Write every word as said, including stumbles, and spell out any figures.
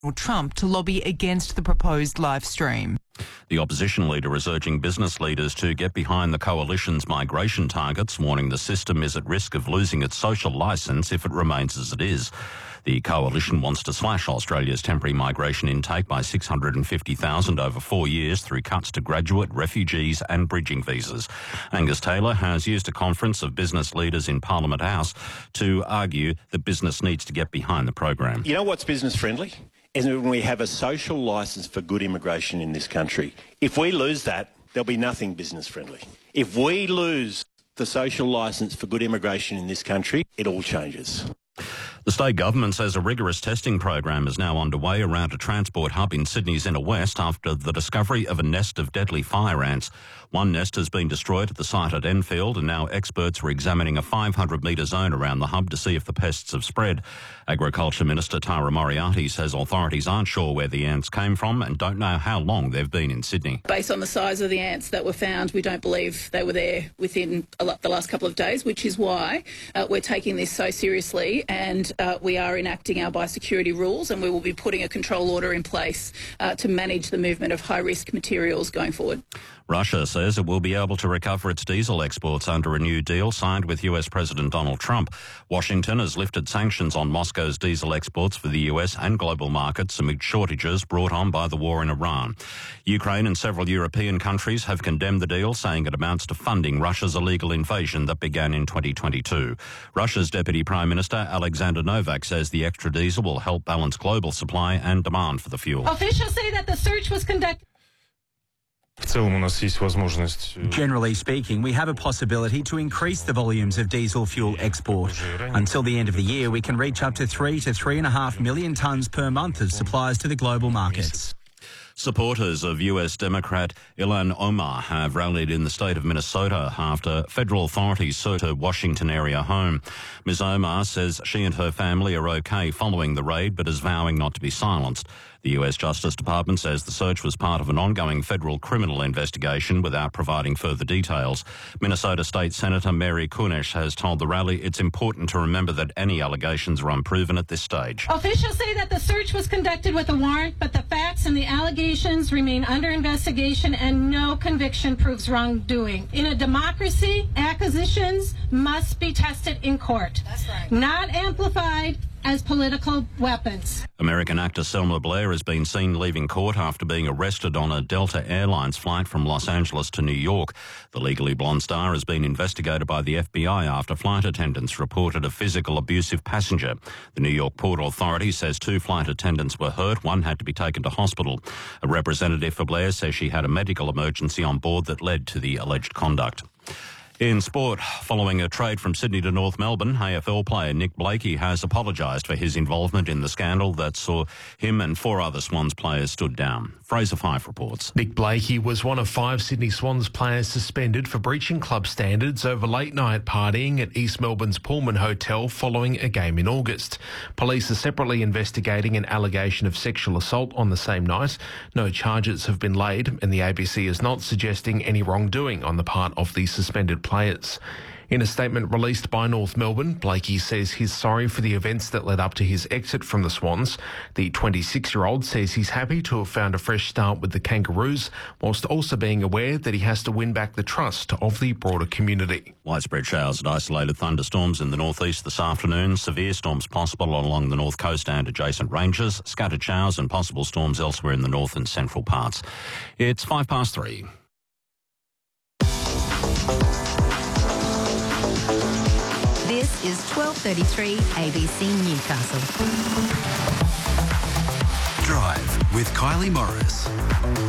Trump to lobby against the proposed live stream. The opposition leader is urging business leaders to get behind the coalition's migration targets, warning the system is at risk of losing its social licence if it remains as it is. The coalition wants to slash Australia's temporary migration intake by six hundred fifty thousand over four years through cuts to graduate, refugees and bridging visas. Angus Taylor has used a conference of business leaders in Parliament House to argue that business needs to get behind the program. You know what's business friendly? Is when we have a social licence for good immigration in this country. If we lose that, there'll be nothing business friendly. If we lose the social licence for good immigration in this country, it all changes. The state government says a rigorous testing program is now underway around a transport hub in Sydney's inner west after the discovery of a nest of deadly fire ants. One nest has been destroyed at the site at Enfield, and now experts are examining a five hundred metre zone around the hub to see if the pests have spread. Agriculture Minister Tara Moriarty says authorities aren't sure where the ants came from and don't know how long they've been in Sydney. Based on the size of the ants that were found, we don't believe they were there within a lot, the last couple of days, which is why uh, we're taking this so seriously, and uh, we are enacting our biosecurity rules, and we will be putting a control order in place uh, to manage the movement of high-risk materials going forward. Russia says it will be able to recover its diesel exports under a new deal signed with U S President Donald Trump. Washington has lifted sanctions on Moscow's diesel exports for the U S and global markets amid shortages brought on by the war in Iran. Ukraine and several European countries have condemned the deal, saying it amounts to funding Russia's illegal invasion that began in twenty twenty-two. Russia's Deputy Prime Minister Alexander Novak says the extra diesel will help balance global supply and demand for the fuel. Officials say that the search was conducted. Generally speaking, we have a possibility to increase the volumes of diesel fuel export. Until the end of the year, we can reach up to three to three and a half million tonnes per month of supplies to the global markets. Supporters of U S Democrat Ilhan Omar have rallied in the state of Minnesota after federal authorities searched her Washington area home. Miz Omar says she and her family are okay following the raid, but is vowing not to be silenced. The U S Justice Department says the search was part of an ongoing federal criminal investigation without providing further details. Minnesota State Senator Mary Kunesh has told the rally it's important to remember that any allegations are unproven at this stage. Officials say that the search was conducted with a warrant, but the facts and the allegations remain under investigation and no conviction proves wrongdoing. In a democracy, accusations must be tested in court, That's right. not amplified as political weapons. American actor Selma Blair has been seen leaving court after being arrested on a Delta Airlines flight from Los Angeles to New York. The Legally Blonde star has been investigated by the F B I after flight attendants reported a physical abusive passenger. The New York Port Authority says two flight attendants were hurt. One had to be taken to hospital. A representative for Blair says she had a medical emergency on board that led to the alleged conduct. In sport, following a trade from Sydney to North Melbourne, A F L player Nick Blakey has apologised for his involvement in the scandal that saw him and four other Swans players stood down. Fraser Fife reports. Nick Blakey was one of five Sydney Swans players suspended for breaching club standards over late-night partying at East Melbourne's Pullman Hotel following a game in August. Police are separately investigating an allegation of sexual assault on the same night. No charges have been laid, and the A B C is not suggesting any wrongdoing on the part of the suspended players. players. In a statement released by North Melbourne, Blakey says he's sorry for the events that led up to his exit from the Swans. The twenty-six-year-old says he's happy to have found a fresh start with the Kangaroos, whilst also being aware that he has to win back the trust of the broader community. Widespread showers and isolated thunderstorms in the northeast this afternoon. Severe storms possible along the north coast and adjacent ranges. Scattered showers and possible storms elsewhere in the north and central parts. It's five past three. This is twelve thirty-three A B C Newcastle. Drive with Kylie Morris.